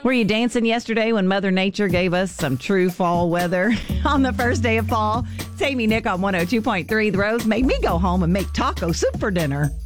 Were you dancing yesterday when Mother Nature gave us some true fall weather on the first day of fall? It's Amy Nick on 102.3. The Rose made me go home and make taco soup for dinner.